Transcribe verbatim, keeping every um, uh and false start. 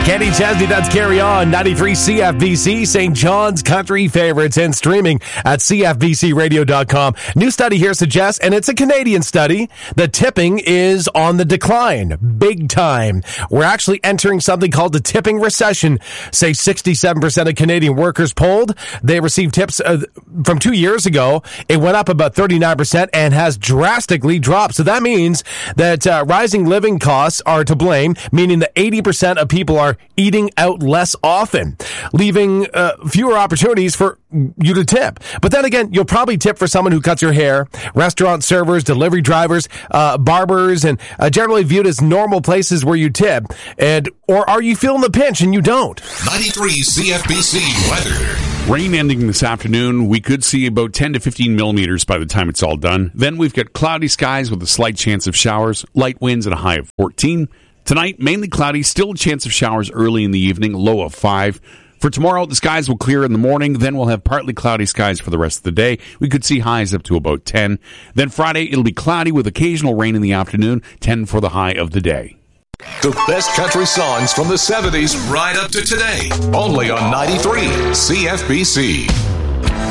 Kenny Chesney, that's Carry On, ninety-three C F B C, Saint John's Country Favorites, and streaming at C F B C radio dot com. New study here suggests, and it's a Canadian study, that tipping is on the decline, big time. We're actually entering something called the tipping recession, say sixty-seven percent of Canadian workers polled. They received tips uh, from two years ago. It went up about thirty-nine percent and has drastically dropped. So that means that uh, rising living costs are to blame, meaning that eighty percent of people are eating out less often, leaving uh, fewer opportunities for you to tip. But then again, you'll probably tip for someone who cuts your hair, restaurant servers, delivery drivers, uh, barbers, and uh, generally viewed as normal places where you tip. And or are you feeling the pinch and you don't? ninety-three C F B C weather. Rain ending this afternoon. We could see about ten to fifteen millimeters by the time it's all done. Then we've got cloudy skies with a slight chance of showers, light winds and a high of fourteen. Tonight, mainly cloudy, still a chance of showers early in the evening, low of five. For tomorrow, the skies will clear in the morning, then we'll have partly cloudy skies for the rest of the day. We could see highs up to about ten. Then Friday, it'll be cloudy with occasional rain in the afternoon, ten for the high of the day. The best country songs from the seventies right up to today. Only on ninety-three C F B C.